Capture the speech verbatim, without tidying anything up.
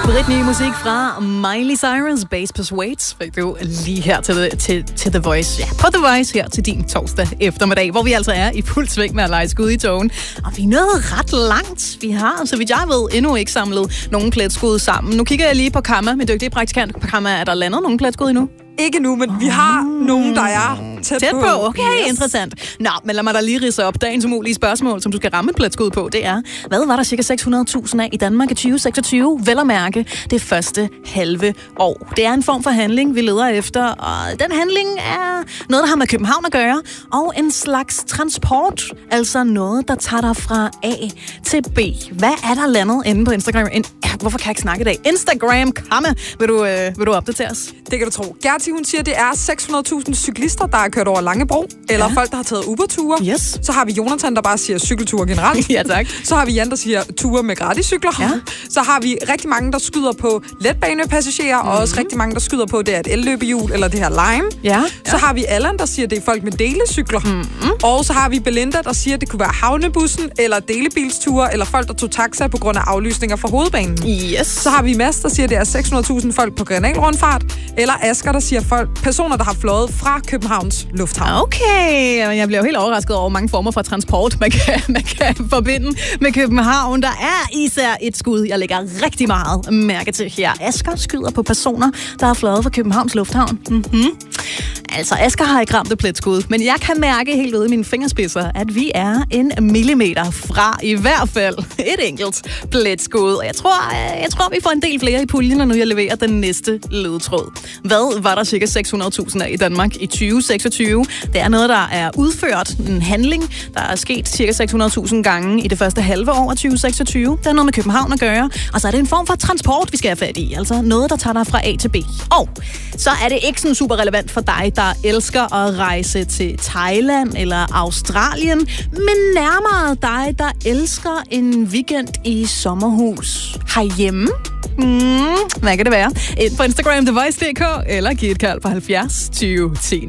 Spritny musik fra Miley Cyrus, Bass Persuades, fik du lige her til, the, til, til The Voice. Ja, på The Voice her til din torsdag eftermiddag, hvor vi altså er i fuld sving med at lege skud i togen. Og vi er nået ret langt. Vi har, så vidt jeg ved, endnu ikke samlet nogen pletskud sammen. Nu kigger jeg lige på Kamma, min dygtige praktikant. På Kamma, er der landet nogen pletskud endnu? Ikke nu, men vi har oh. nogen, der er tæt, tæt på. på. Okay, yes. Interessant. Nå, men lad mig da lige ridse op. Dagens umulige spørgsmål, som du skal ramme et pletskud på, det er, hvad var der cirka seks hundrede tusind af i Danmark i tyve seksogtyve? Vel at mærke det første halve år. Det er en form for handling, vi leder efter, og den handling er noget, der har med København at gøre, og en slags transport, altså noget, der tager dig fra A til B. Hvad er der landet inde på Instagram? In- ja, hvorfor kan jeg ikke snakke i dag? Instagram, Kamma. Vil du, øh, vil du opdatere os? Det kan du tro. Gerti, hun siger, det er seks hundrede tusind cyklister, der har kørt over Langebro, eller ja. folk, der har taget Uber-ture. Yes. Så har vi Jonathan, der bare siger cykelture generelt. Ja, tak. Så har vi Jan, der siger ture med gratiscykler. Ja. Så har vi rigtig mange, der skyder på letbanepassagerer, mm-hmm. og også rigtig mange, der skyder på, det er et elløbehjul, eller det her Lime. Ja. Så har vi Allan, der siger, det er folk med delecykler. Mm-hmm. Og så har vi Belinda, der siger, det kunne være havnebussen, eller delebilsture, eller folk, der tog taxa på grund af aflysninger fra hovedbanen. Yes. Så har vi Mads, der siger, det er seks hundrede tusind folk på Grenalrundfart, eller Asger, der siger folk, personer, der har fløjet fra Københavns Lufthavn. Okay, jeg bliver jo helt overrasket over mange former for transport, man kan, man kan forbinde med København. Der er især et skud, jeg lægger rigtig meget mærke til her. Asger skyder på personer, der har fløjet fra Københavns Lufthavn. Mm-hmm. Altså, Asger har ikke ramt et pletskud, men jeg kan mærke helt ude i mine fingerspidser, at vi er en millimeter fra i hvert fald et enkelt pletskud. Og jeg tror, jeg tror, vi får en del flere i puljen, når jeg leverer den næste ledtråd. Hvad var der cirka seks hundrede tusind af i Danmark i tyve seksogtyve? Det er noget, der er udført, en handling, der er sket cirka seks hundrede tusind gange i det første halve år af tyve seksogtyve. Det er noget med København at gøre, og så er det en form for transport, vi skal have fat i. Altså noget, der tager dig fra A til B. Og så er det ikke sådan super relevant for dig, der elsker at rejse til Thailand eller Australien, men nærmere dig, der elsker en weekend i sommerhus herhjemme. Mm, hvad kan det være? Ind på Instagram, The Voice punktum d k, eller giv et kald på halvfjerds tyve ti.